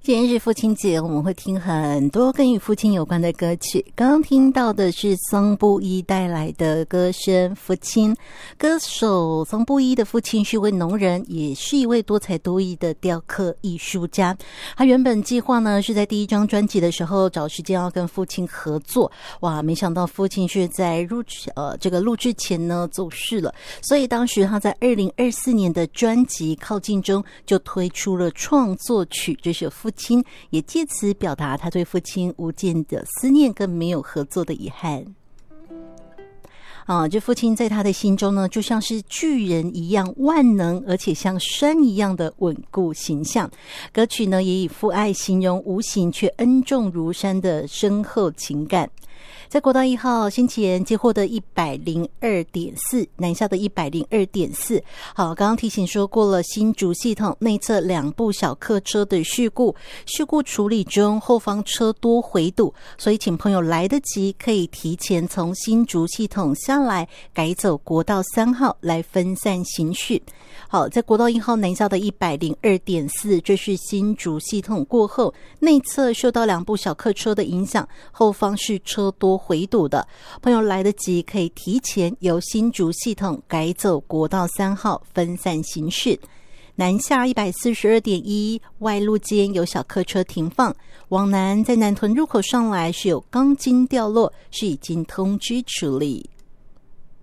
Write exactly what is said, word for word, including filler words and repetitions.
今天是父亲节，我们会听很多跟与父亲有关的歌曲。刚刚听到的是桑布伊带来的歌声《父亲》。歌手桑布伊的父亲是一位农人，也是一位多才多艺的雕刻艺术家。他原本计划呢是在第一张专辑的时候找时间要跟父亲合作，哇，没想到父亲是在录呃这个录制前呢走逝了，所以当时他在二零二四年的专辑《靠近》中就推出了创作曲这首《父亲》，也借此表达他对父亲无尽的思念跟没有合作的遗憾。啊，这父亲在他的心中呢，就像是巨人一样万能，而且像山一样的稳固形象。歌曲呢，也以父爱形容无形却恩重如山的深厚情感。在国道一号先前接获的一百零二点四，南下的一百零二点四。好，刚刚提醒说过了，新竹系统内侧两部小客车的事故，事故处理中，后方车多回堵，所以请朋友来得及可以提前从新竹系统下来，改走国道三号来分散行驶。好，在国道一号南下的一百零二点四，这是新竹系统过后，内侧受到两部小客车的影响，后方是车多回堵的，朋友来得及可以提前由新竹系统改走国道三号分散行驶。南下一百四十二点一，外路间有小客车停放，往南在南屯入口上来是有钢筋掉落，是已经通知处理。